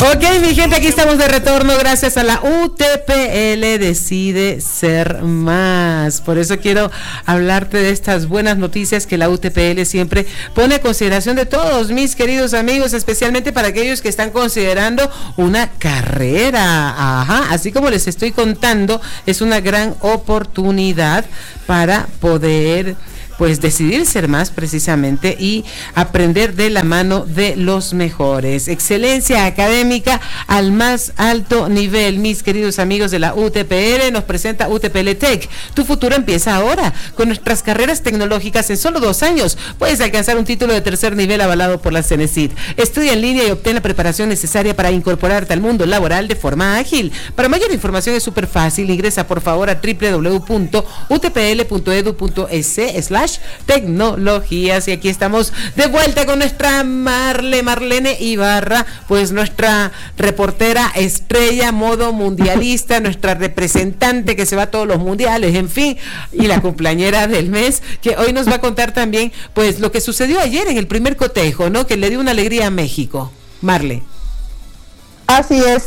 Ok, mi gente, aquí estamos de retorno gracias a la UTPL Decide Ser Más. Por eso quiero hablarte de estas buenas noticias que la UTPL siempre pone a consideración de todos mis queridos amigos, especialmente para aquellos que están considerando una carrera. Ajá, así como les estoy contando, es una gran oportunidad para poder decidir ser más precisamente y aprender de la mano de los mejores. Excelencia académica al más alto nivel. Mis queridos amigos de la UTPL, nos presenta UTPL Tech. Tu futuro empieza ahora. Con nuestras carreras tecnológicas en solo 2 años puedes alcanzar un título de 3er nivel avalado por la CENESID. Estudia en línea y obtén la preparación necesaria para incorporarte al mundo laboral de forma ágil. Para mayor información es súper fácil. Ingresa por favor a www.utpl.edu.es/tecnologías. Y aquí estamos de vuelta con nuestra Marlene Ibarra, pues nuestra reportera estrella, modo mundialista, nuestra representante que se va a todos los mundiales, en fin, y la cumpleañera del mes, que hoy nos va a contar también pues lo que sucedió ayer en el primer cotejo, ¿no? Que le dio una alegría a México. Marle. Así es,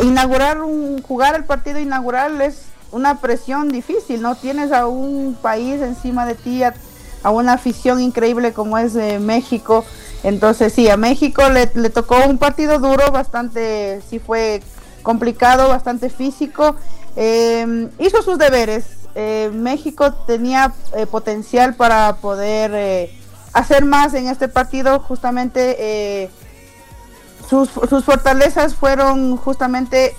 jugar el partido inaugural es una presión difícil, ¿no? Tienes a un país encima de ti, a una afición increíble como es México. Entonces sí, a México le tocó un partido duro, bastante, sí fue complicado, bastante físico. Hizo sus deberes. México tenía potencial para poder hacer más en este partido. Justamente sus fortalezas fueron justamente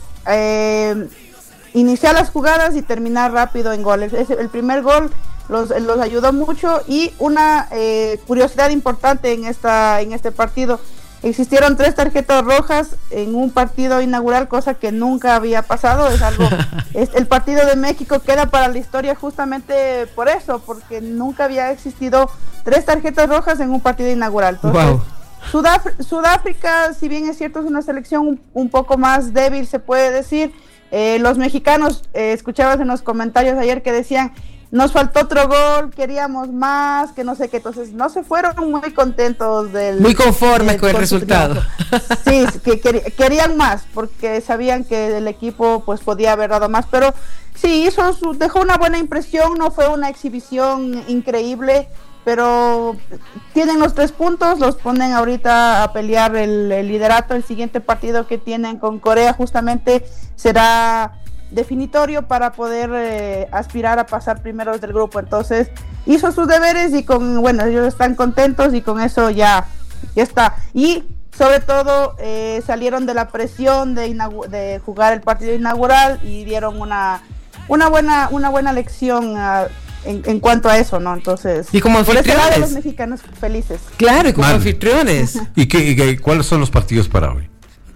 iniciar las jugadas y terminar rápido en goles. El primer gol los ayudó mucho. Y una curiosidad importante en este partido: existieron 3 tarjetas rojas en un partido inaugural, cosa que nunca había pasado. El partido de México queda para la historia justamente por eso, porque nunca había existido 3 tarjetas rojas en un partido inaugural. Entonces, wow. Sudáfrica, si bien es cierto, es una selección un poco más débil, se puede decir. Los mexicanos, escuchabas en los comentarios ayer que decían, nos faltó otro gol, queríamos más, que no sé qué. Entonces no se fueron muy contentos muy conformes con el resultado. Sí, que querían más, porque sabían que el equipo pues podía haber dado más, pero sí, dejó una buena impresión. No fue una exhibición increíble, pero tienen los 3 puntos, los ponen ahorita a pelear el liderato. El siguiente partido que tienen con Corea justamente será definitorio para poder aspirar a pasar primeros del grupo. Entonces hizo sus deberes y ellos están contentos y con eso ya está. Y sobre todo salieron de la presión de jugar el partido inaugural y dieron una buena lección en cuanto a eso, ¿no? Entonces, y como anfitriones, los mexicanos felices. Claro, y como anfitriones. ¿Y cuáles son los partidos para hoy?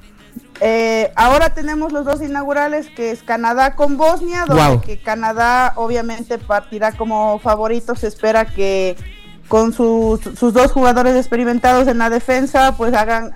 Ahora tenemos los 2 inaugurales, que es Canadá con Bosnia, donde que Canadá obviamente partirá como favorito. Se espera que con sus 2 jugadores experimentados en la defensa, pues hagan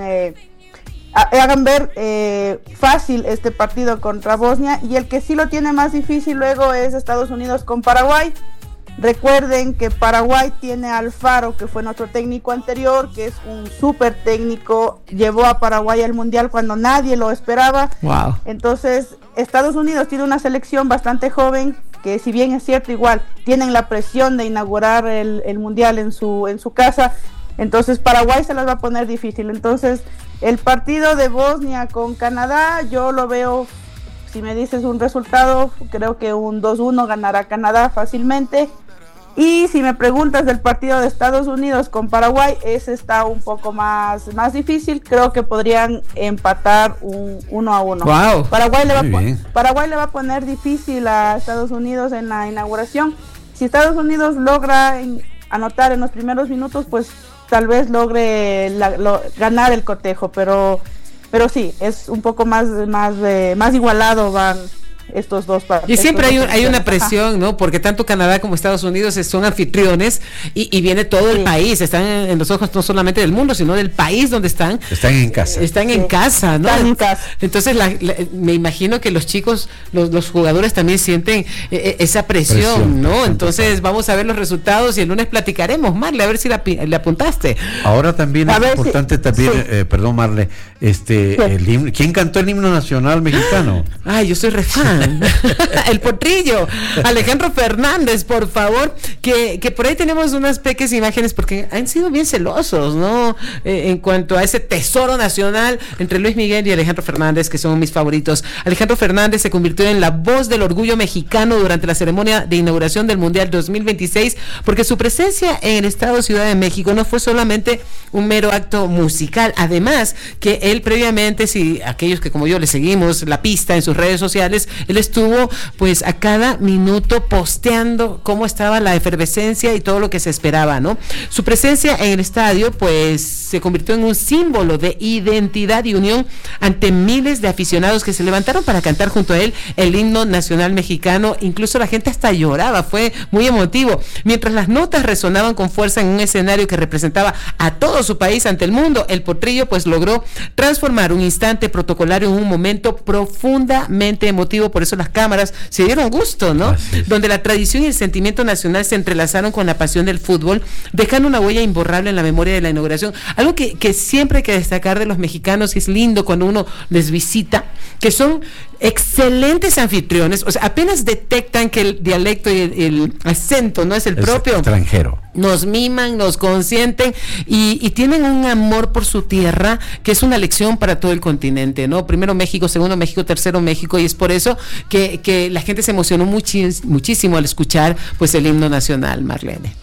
ver fácil este partido contra Bosnia. Y el que sí lo tiene más difícil luego es Estados Unidos con Paraguay. Recuerden que Paraguay tiene a Alfaro, que fue nuestro técnico anterior, que es un súper técnico, llevó a Paraguay al Mundial cuando nadie lo esperaba. Wow. Entonces Estados Unidos tiene una selección bastante joven, que si bien es cierto, igual tienen la presión de inaugurar el Mundial en su casa. Entonces Paraguay se las va a poner difícil. Entonces el partido de Bosnia con Canadá, yo lo veo, si me dices un resultado, creo que un 2-1 ganará Canadá fácilmente. Y si me preguntas del partido de Estados Unidos con Paraguay, ese está un poco más difícil. Creo que podrían empatar un 1-1. Wow. Paraguay le va a poner difícil a Estados Unidos en la inauguración. Si Estados Unidos logra anotar en los primeros minutos, pues tal vez logre ganar el cotejo, pero sí, es un poco más igualado, estos dos partidos. Y siempre hay una presión, ¿no? Porque tanto Canadá como Estados Unidos son anfitriones y viene todo el país, están en los ojos no solamente del mundo, sino del país donde están. Están en casa. Están en casa, ¿no? Están en casa. Entonces me imagino que los chicos, los jugadores también sienten esa presión, ¿no? Entonces vamos a ver los resultados y el lunes platicaremos, Marle, a ver si le apuntaste. Ahora también es importante perdón, Marle, el himno. ¿Quién cantó el himno nacional mexicano? Ay, yo soy re fan. El potrillo, Alejandro Fernández, por favor, que por ahí tenemos unas pequeñas imágenes porque han sido bien celosos, ¿no? En cuanto a ese tesoro nacional entre Luis Miguel y Alejandro Fernández, que son mis favoritos. Alejandro Fernández se convirtió en la voz del orgullo mexicano durante la ceremonia de inauguración del Mundial 2026, porque su presencia en el estado Ciudad de México no fue solamente un mero acto musical, además que él previamente, si aquellos que como yo le seguimos la pista en sus redes sociales, él estuvo pues a cada minuto posteando cómo estaba la efervescencia y todo lo que se esperaba, ¿no? Su presencia en el estadio pues se convirtió en un símbolo de identidad y unión ante miles de aficionados que se levantaron para cantar junto a él el himno nacional mexicano. Incluso la gente hasta lloraba, fue muy emotivo, mientras las notas resonaban con fuerza en un escenario que representaba a todo su país ante el mundo. El potrillo pues logró transformar un instante protocolario en un momento profundamente emotivo, por eso las cámaras se dieron gusto, ¿no? Donde la tradición y el sentimiento nacional se entrelazaron con la pasión del fútbol, dejando una huella imborrable en la memoria de la inauguración. Algo que siempre hay que destacar de los mexicanos, y es lindo cuando uno les visita, que son excelentes anfitriones, o sea, apenas detectan que el dialecto y el acento no es el propio, extranjero, nos miman, nos consienten y tienen un amor por su tierra que es una lección para todo el continente, ¿no? Primero México, segundo México, tercero México, y es por eso que la gente se emocionó muchísimo al escuchar pues el himno nacional, Marlene.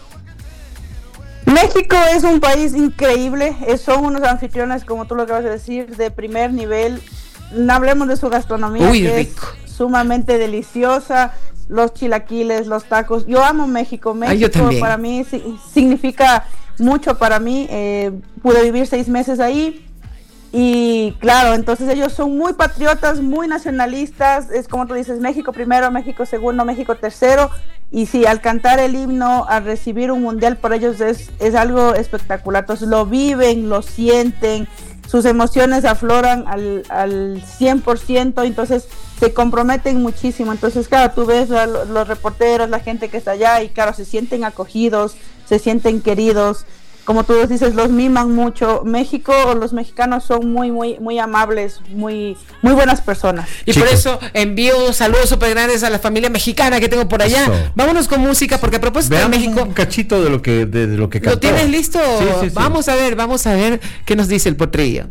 México es un país increíble, son unos anfitriones, como tú lo acabas de decir, de primer nivel. No hablemos de su gastronomía, que rico, es sumamente deliciosa, los chilaquiles, los tacos. Yo amo México. México para mí significa mucho para mí. Pude vivir 6 meses ahí y claro, entonces ellos son muy patriotas, muy nacionalistas. Es como tú dices, México primero, México segundo, México tercero. Y sí, al cantar el himno, al recibir un mundial, para ellos es algo espectacular. Entonces lo viven, lo sienten, sus emociones afloran al 100%, entonces se comprometen muchísimo. Entonces, claro, tú ves los reporteros, la gente que está allá, y claro, se sienten acogidos, se sienten queridos. Como tú dices, los miman mucho. México, los mexicanos son muy amables, muy buenas personas. Y chicos, por eso envío saludos súper grandes a la familia mexicana que tengo por allá. Eso. Vámonos con música, porque a propósito de México, un cachito de lo que cantó. ¿Lo tienes listo? Sí. Vamos a ver qué nos dice el potrillo.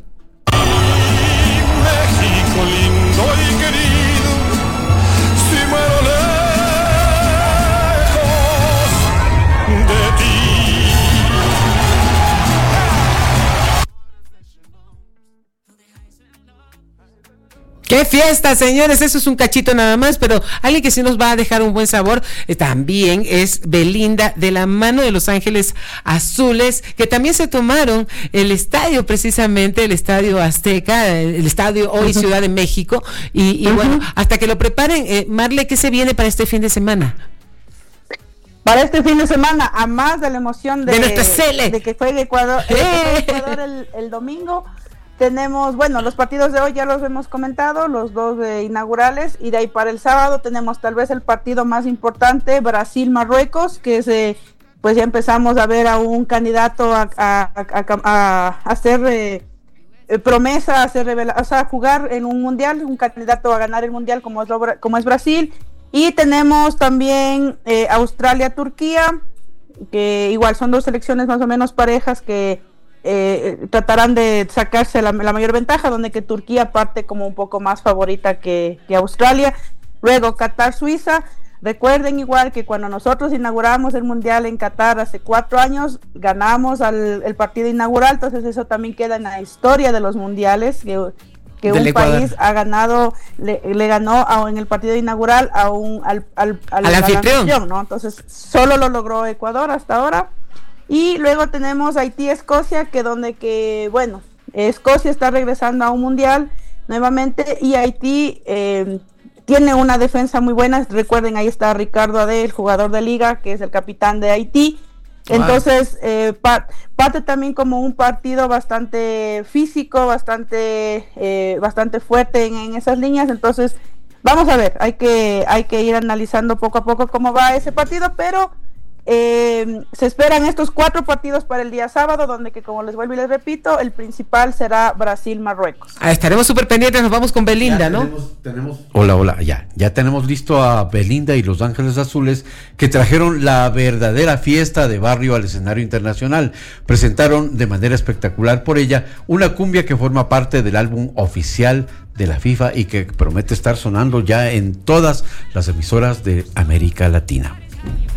México lindo y querido, si muero lejos de ti. ¡Qué fiesta, señores! Eso es un cachito nada más, pero alguien que sí nos va a dejar un buen sabor también es Belinda, de la mano de Los Ángeles Azules, que también se tomaron el estadio, precisamente el Estadio Azteca, el Estadio Hoy Ciudad de México, y bueno, hasta que lo preparen, Marle, ¿qué se viene para este fin de semana? Para este fin de semana, a más de la emoción de nuestra Cele, de que juegue Ecuador, el domingo. Tenemos, bueno, los partidos de hoy ya los hemos comentado, los 2 inaugurales, y de ahí para el sábado tenemos tal vez el partido más importante, Brasil-Marruecos, que pues ya empezamos a ver a un candidato a hacer promesa, a hacer revelación, o sea, a jugar en un mundial, un candidato a ganar el mundial como es Brasil. Y tenemos también Australia-Turquía, que igual son 2 selecciones más o menos parejas que tratarán de sacarse la mayor ventaja, donde que Turquía parte como un poco más favorita que Australia. Luego Qatar-Suiza. Recuerden igual que cuando nosotros inauguramos el mundial en Qatar hace 4 años, ganamos el partido inaugural, entonces eso también queda en la historia de los mundiales, que un Ecuador país ha ganado, le ganó en el partido inaugural al anfitrión, ¿no? Entonces solo lo logró Ecuador hasta ahora. Y luego tenemos Haití-Escocia, Escocia está regresando a un mundial nuevamente, y Haití tiene una defensa muy buena. Recuerden, ahí está Ricardo Ade, el jugador de liga, que es el capitán de Haití. Entonces, parte también como un partido bastante físico, bastante fuerte en esas líneas. Entonces, vamos a ver, hay que ir analizando poco a poco cómo va ese partido, pero se esperan estos 4 partidos para el día sábado, donde que, como les vuelvo y les repito, el principal será Brasil-Marruecos. Estaremos súper pendientes, nos vamos con Belinda, ¿no? Hola, ya tenemos listo a Belinda y Los Ángeles Azules, que trajeron la verdadera fiesta de barrio al escenario internacional. Presentaron de manera espectacular por ella una cumbia que forma parte del álbum oficial de la FIFA y que promete estar sonando ya en todas las emisoras de América Latina.